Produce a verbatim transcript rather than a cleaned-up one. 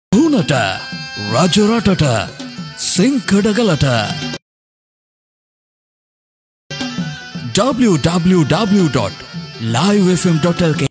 හුනට රජරටට සිංකඩගලට w w w dot live f m dot l k